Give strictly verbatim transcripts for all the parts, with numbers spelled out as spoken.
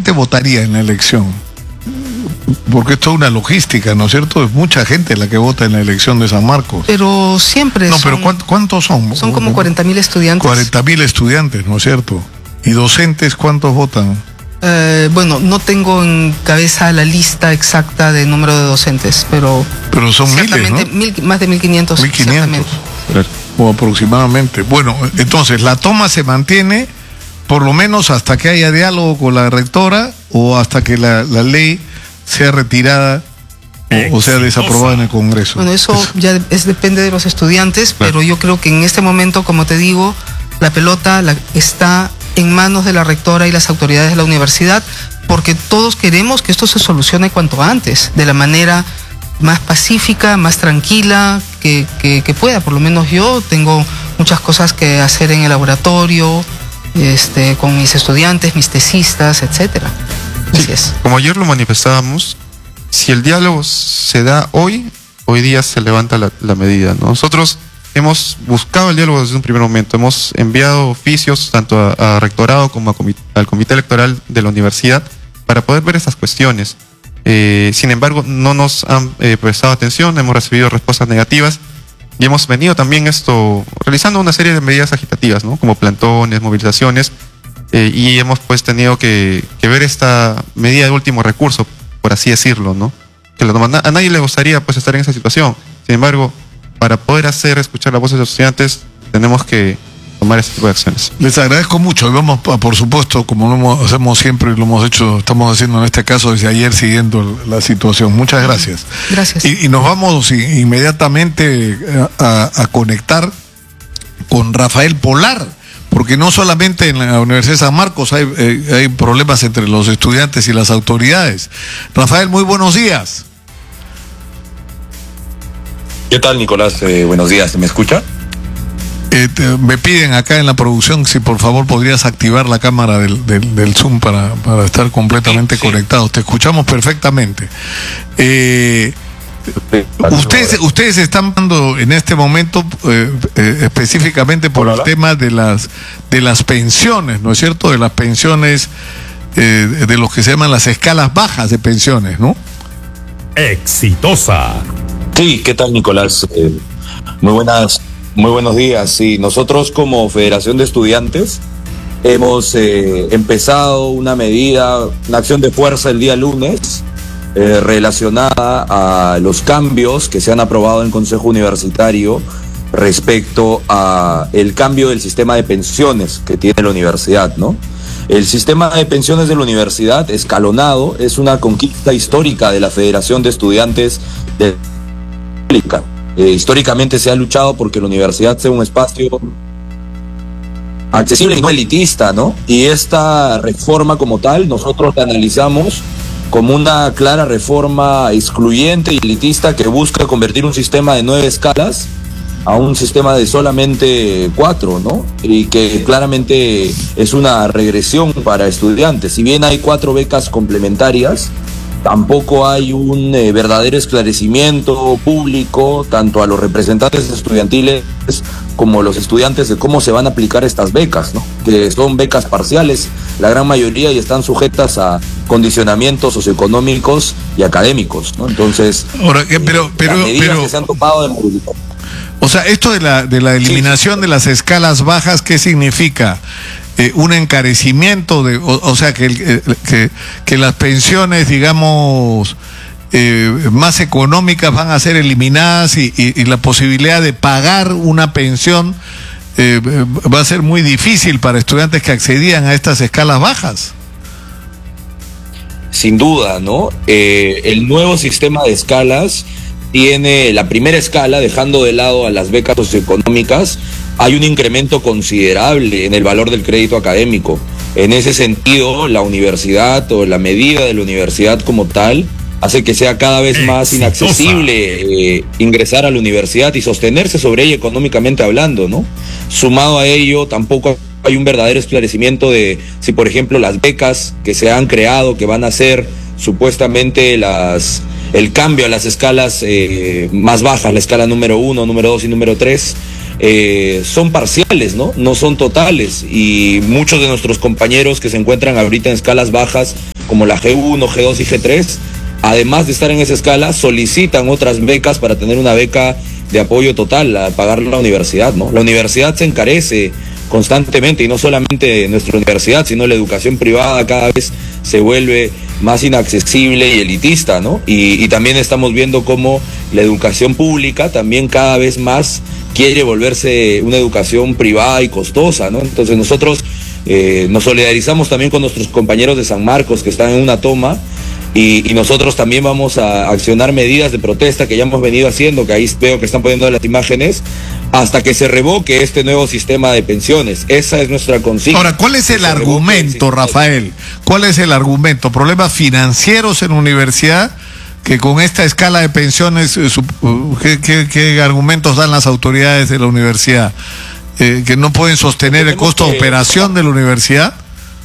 gente votaría en la elección? Porque esto es una logística, ¿no es cierto? Es mucha gente la que vota en la elección de San Marcos. Pero siempre No, son, pero ¿cuántos, cuántos son? Son como cuarenta mil estudiantes. cuarenta mil estudiantes, ¿no es cierto? ¿Y docentes cuántos votan? Eh, bueno, no tengo en cabeza la lista exacta de número de docentes, pero... Pero son miles, ¿no? Mil, más de mil quinientos. mil quinientos. Claro. O aproximadamente. Bueno, entonces, la toma se mantiene por lo menos hasta que haya diálogo con la rectora o hasta que la, la ley sea retirada o, o sea desaprobada en el Congreso. Bueno, eso ya es, depende de los estudiantes, pero yo creo que en este momento, como te digo, la pelota la, está en manos de la rectora y las autoridades de la universidad, porque todos queremos que esto se solucione cuanto antes, de la manera más pacífica, más tranquila que, que, que pueda. Por lo menos yo tengo muchas cosas que hacer en el laboratorio, este, con mis estudiantes, mis tesistas, etcétera. Así es. Como ayer lo manifestábamos, si el diálogo se da hoy, hoy día se levanta la, la medida, ¿no? Nosotros hemos buscado el diálogo desde un primer momento, hemos enviado oficios tanto a, a rectorado como a comité, al comité electoral de la universidad para poder ver estas cuestiones. Eh, sin embargo, no nos han eh, prestado atención, hemos recibido respuestas negativas y hemos venido también esto realizando una serie de medidas agitativas, ¿no? Como plantones, movilizaciones, eh, y hemos pues tenido que, que ver esta medida de último recurso, por así decirlo, ¿no? Que la, a nadie le gustaría pues estar en esa situación. Sin embargo, para poder hacer escuchar la voz de los estudiantes, tenemos que tomar este tipo de acciones. Les agradezco mucho y vamos, a, por supuesto, como lo hemos, hacemos siempre y lo hemos hecho, estamos haciendo en este caso desde ayer siguiendo la situación. Muchas gracias. Gracias. Y, y nos vamos inmediatamente a, a conectar con Rafael Polar, porque no solamente en la Universidad de San Marcos hay, eh, hay problemas entre los estudiantes y las autoridades. Rafael, muy buenos días. ¿Qué tal, Nicolás? Eh, buenos días, ¿me escucha? Eh, te, me piden acá en la producción si por favor podrías activar la cámara del, del, del Zoom para, para estar completamente sí, sí. conectados. Te escuchamos perfectamente. Eh, ustedes, ustedes están dando en este momento eh, eh, específicamente por Hola. el tema de las de las pensiones, ¿no es cierto? De las pensiones, eh, de los que se llaman las escalas bajas de pensiones, ¿no? Exitosa. Sí, ¿qué tal, Nicolás? Eh, muy buenas, muy buenos días. Sí, nosotros como Federación de Estudiantes hemos eh, empezado una medida, una acción de fuerza el día lunes eh, relacionada a los cambios que se han aprobado en el Consejo Universitario respecto a el cambio del sistema de pensiones que tiene la universidad, ¿no? El sistema de pensiones de la universidad, escalonado, es una conquista histórica de la Federación de Estudiantes de Eh, históricamente se ha luchado porque la universidad sea un espacio accesible y no elitista, ¿no? Y esta reforma como tal, nosotros la analizamos como una clara reforma excluyente y elitista que busca convertir un sistema de nueve escalas a un sistema de solamente cuatro, ¿no? Y que claramente es una regresión para estudiantes. Si bien hay cuatro becas complementarias, tampoco hay un eh, verdadero esclarecimiento público, tanto a los representantes estudiantiles como a los estudiantes, de cómo se van a aplicar estas becas, ¿no? Que son becas parciales, la gran mayoría, y están sujetas a condicionamientos socioeconómicos y académicos, ¿no? Entonces, Ahora, eh, pero, pero, las medidas pero, que se han topado de movilidad. O sea, esto de la, de la eliminación sí, sí. de las escalas bajas, ¿qué significa? Eh, un encarecimiento de, o, o sea que, el, que que las pensiones, digamos, eh, más económicas van a ser eliminadas y, y, y la posibilidad de pagar una pensión eh, va a ser muy difícil para estudiantes que accedían a estas escalas bajas. Sin duda, ¿no? Eh, el nuevo sistema de escalas tiene la primera escala, dejando de lado a las becas socioeconómicas. Hay un incremento considerable en el valor del crédito académico. En ese sentido, la universidad o la medida de la universidad como tal hace que sea cada vez más inaccesible eh, ingresar a la universidad y sostenerse sobre ella económicamente hablando, ¿no? Sumado a ello, tampoco hay un verdadero esclarecimiento de si, por ejemplo, las becas que se han creado, que van a ser supuestamente las el cambio a las escalas eh, más bajas, la escala número uno, número dos y número tres, Eh, son parciales, ¿no? No son totales, y muchos de nuestros compañeros que se encuentran ahorita en escalas bajas como la G uno, G dos y G tres, además de estar en esa escala, solicitan otras becas para tener una beca de apoyo total a pagar la universidad, ¿no? La universidad se encarece constantemente, y no solamente nuestra universidad, sino la educación privada cada vez se vuelve más inaccesible y elitista, ¿no? Y, y también estamos viendo cómo la educación pública también cada vez más quiere volverse una educación privada y costosa, ¿no? Entonces nosotros eh, nos solidarizamos también con nuestros compañeros de San Marcos que están en una toma, y, y nosotros también vamos a accionar medidas de protesta que ya hemos venido haciendo, que ahí veo que están poniendo las imágenes, hasta que se revoque este nuevo sistema de pensiones. Esa es nuestra consigna. Ahora, ¿cuál es el argumento, Rafael? ¿Cuál es el argumento? ¿Problemas financieros en la universidad? Que con esta escala de pensiones, eh, su, ¿qué, qué, qué argumentos dan las autoridades de la universidad? Eh, ¿Que no pueden sostener el costo de operación de la universidad?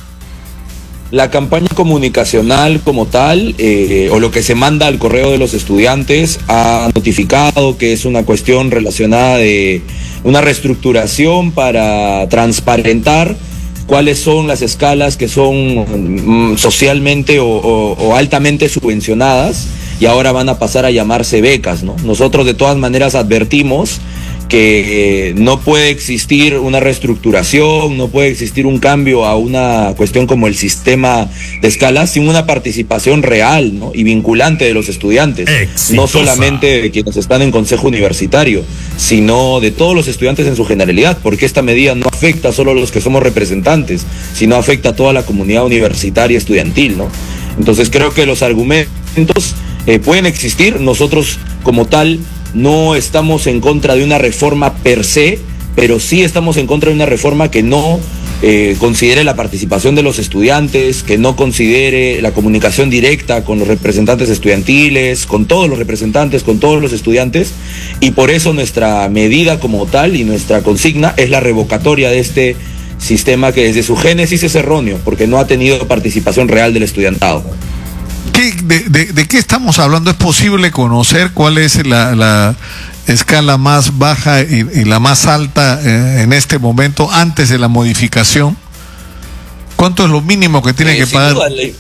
La campaña comunicacional como tal, eh, o lo que se manda al correo de los estudiantes, ha notificado que es una cuestión relacionada de una reestructuración para transparentar cuáles son las escalas que son mm, socialmente o, o, o altamente subvencionadas, y ahora van a pasar a llamarse becas, ¿no? Nosotros de todas maneras advertimos que eh, no puede existir una reestructuración, no puede existir un cambio a una cuestión como el sistema de escalas sin una participación real, ¿no? Y vinculante de los estudiantes. Exitosa. No solamente de quienes están en consejo universitario, sino de todos los estudiantes en su generalidad, porque esta medida no afecta solo a los que somos representantes, sino afecta a toda la comunidad universitaria estudiantil, ¿no? Entonces creo que los argumentos eh, pueden existir. Nosotros como tal no estamos en contra de una reforma per se, pero sí estamos en contra de una reforma que no eh, considere la participación de los estudiantes, que no considere la comunicación directa con los representantes estudiantiles, con todos los representantes, con todos los estudiantes, y por eso nuestra medida como tal y nuestra consigna es la revocatoria de este sistema que desde su génesis es erróneo, porque no ha tenido participación real del estudiantado. ¿Qué, de, de, ¿De qué estamos hablando? ¿Es posible conocer cuál es la, la escala más baja y, y la más alta eh, en este momento antes de la modificación? ¿Cuánto es lo mínimo que tiene eh, que pagar? Duda, la,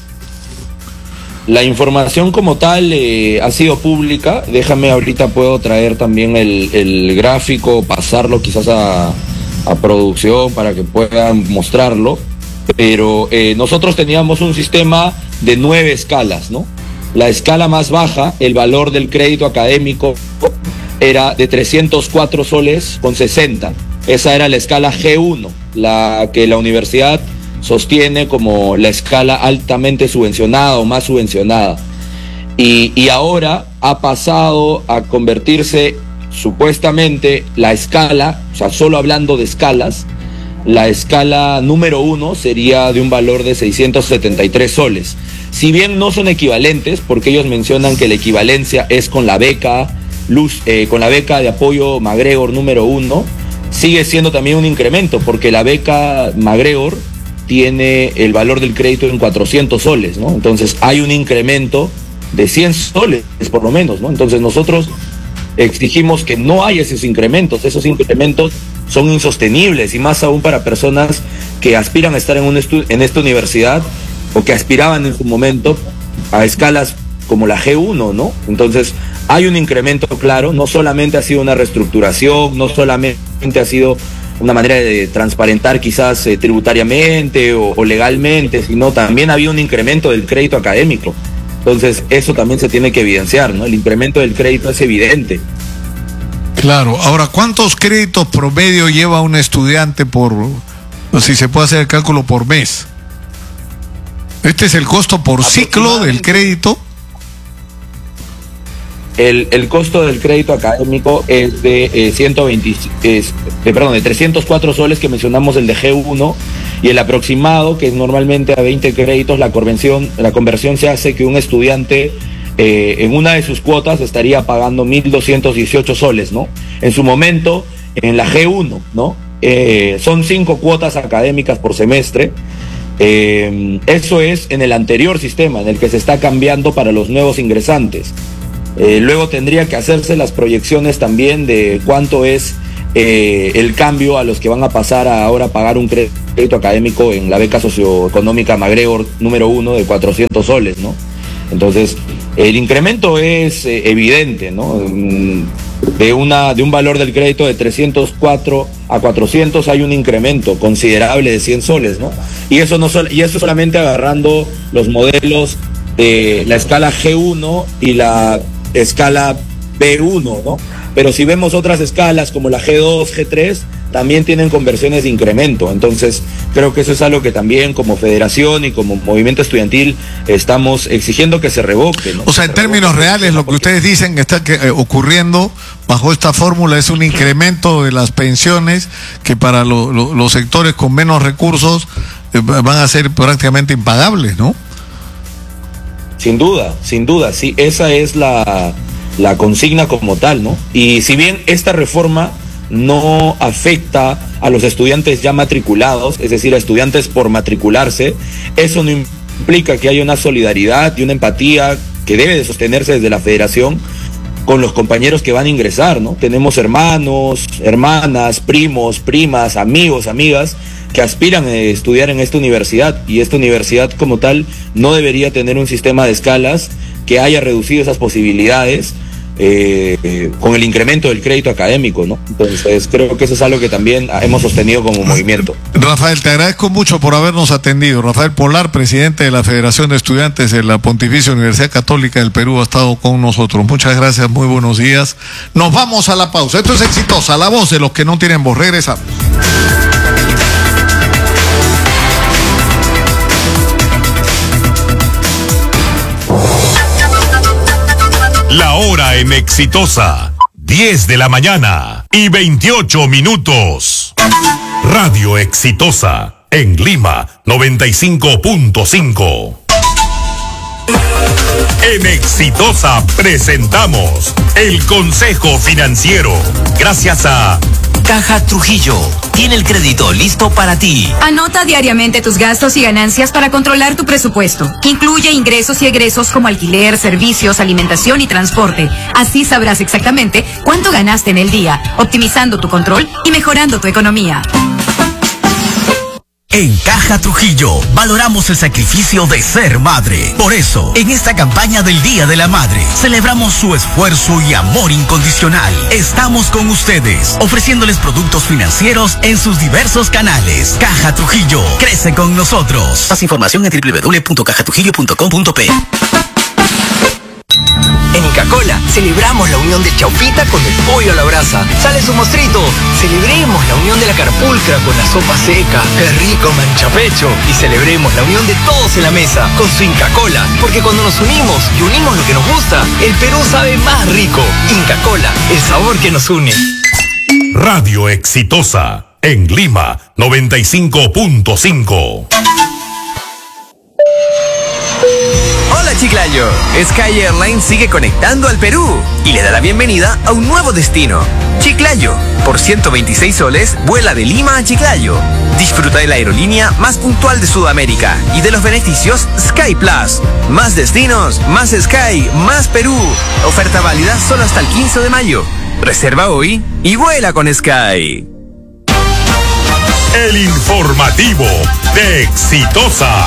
la información como tal eh, ha sido pública. Déjame, ahorita puedo traer también el, el gráfico, pasarlo quizás a, a producción para que puedan mostrarlo. Pero eh, nosotros teníamos un sistema de nueve escalas, ¿no? La escala más baja, el valor del crédito académico era de trescientos cuatro soles con sesenta. Esa era la escala G uno, la que la universidad sostiene como la escala altamente subvencionada o más subvencionada. Y, y ahora ha pasado a convertirse supuestamente la escala, o sea, solo hablando de escalas, la escala número uno sería de un valor de seiscientos setenta y tres soles. Si bien no son equivalentes, porque ellos mencionan que la equivalencia es con la beca Luz, eh, con la beca de apoyo MacGregor número uno, sigue siendo también un incremento, porque la beca MacGregor tiene el valor del crédito en cuatrocientos soles, ¿no? Entonces hay un incremento de cien soles, por lo menos, ¿no? Entonces nosotros exigimos que no haya esos incrementos. Esos incrementos son insostenibles, y más aún para personas que aspiran a estar en, un estu- en esta universidad, o que aspiraban en su momento a escalas como la G uno, ¿no? Entonces hay un incremento claro. No solamente ha sido una reestructuración, no solamente ha sido una manera de transparentar quizás eh, tributariamente o, o legalmente, sino también había un incremento del crédito académico. Entonces eso también se tiene que evidenciar, ¿no? El incremento del crédito es evidente. Claro. Ahora, ¿cuántos créditos promedio lleva un estudiante por, o si se puede hacer el cálculo, por mes? ¿Este es el costo por ciclo del crédito? El, el costo del crédito académico es de eh, ciento veinte, es, de, perdón, de trescientos cuatro soles, que mencionamos el de G uno, y el aproximado, que es normalmente a veinte créditos, la conversión, la conversión se hace que un estudiante eh, en una de sus cuotas estaría pagando mil doscientos dieciocho soles, ¿no? En su momento, en la G uno, ¿no? Eh, son cinco cuotas académicas por semestre. Eh, eso es en el anterior sistema, en el que se está cambiando para los nuevos ingresantes. Eh, luego tendría que hacerse las proyecciones también de cuánto es eh, el cambio a los que van a pasar a ahora pagar un crédito crédito académico en la beca socioeconómica MacGregor número uno de cuatrocientos soles, ¿no? Entonces, el incremento es eh, evidente, ¿no? De, una, de un valor del crédito de trescientos cuatro a cuatrocientos hay un incremento considerable de cien soles, ¿no? Y eso, no sol, y eso solamente agarrando los modelos de la escala G uno y la escala B uno, ¿no? Pero si vemos otras escalas como la G dos, G tres, también tienen conversiones de incremento. Entonces, creo que eso es algo que también como federación y como movimiento estudiantil estamos exigiendo que se revoque, ¿no? O sea, en términos reales, lo que ustedes dicen que está que, eh, ocurriendo bajo esta fórmula es un incremento de las pensiones que para lo, lo, los sectores con menos recursos eh, van a ser prácticamente impagables, ¿no? Sin duda, sin duda, sí, esa es la, la consigna como tal, ¿no? Y si bien esta reforma no afecta a los estudiantes ya matriculados, es decir, a estudiantes por matricularse, eso no implica que haya una solidaridad y una empatía que debe de sostenerse desde la federación con los compañeros que van a ingresar, ¿no? Tenemos hermanos, hermanas, primos, primas, amigos, amigas que aspiran a estudiar en esta universidad, y esta universidad como tal no debería tener un sistema de escalas que haya reducido esas posibilidades eh, eh, con el incremento del crédito académico, ¿no? Entonces creo que eso es algo que también hemos sostenido como movimiento. Rafael, te agradezco mucho por habernos atendido. Rafael Polar, presidente de la Federación de Estudiantes de la Pontificia Universidad Católica del Perú, ha estado con nosotros. Muchas gracias, muy buenos días. Nos vamos a la pausa. Esto es Exitosa, la voz de los que no tienen voz. Regresamos. La hora en Exitosa, diez de la mañana y veintiocho minutos. Radio Exitosa, en Lima, noventa y cinco punto cinco. En Exitosa presentamos el Consejo Financiero, gracias a Caja Trujillo. Tiene el crédito listo para ti. Anota diariamente tus gastos y ganancias para controlar tu presupuesto, que incluye ingresos y egresos como alquiler, servicios, alimentación y transporte. Así sabrás exactamente cuánto ganaste en el día, optimizando tu control y mejorando tu economía. En Caja Trujillo valoramos el sacrificio de ser madre. Por eso, en esta campaña del Día de la Madre, celebramos su esfuerzo y amor incondicional. Estamos con ustedes, ofreciéndoles productos financieros en sus diversos canales. Caja Trujillo, crece con nosotros. Más información en doble u doble u doble u punto caja trujillo punto com punto pe. En Inca Kola celebramos la unión de Chaupita con el pollo a la brasa. ¡Sale su mostrito! Celebremos la unión de la carpulcra con la sopa seca. ¡Qué rico manchapecho! Y celebremos la unión de todos en la mesa con su Inca Kola. Porque cuando nos unimos y unimos lo que nos gusta, el Perú sabe más rico. Inca Kola, el sabor que nos une. Radio Exitosa, en Lima, noventa y cinco punto cinco. Hola Chiclayo, Sky Airlines sigue conectando al Perú y le da la bienvenida a un nuevo destino, Chiclayo. Por ciento veintiséis soles, vuela de Lima a Chiclayo. Disfruta de la aerolínea más puntual de Sudamérica y de los beneficios Sky Plus. Más destinos, más Sky, más Perú. Oferta válida solo hasta el quince de mayo. Reserva hoy y vuela con Sky. El informativo de Exitosa.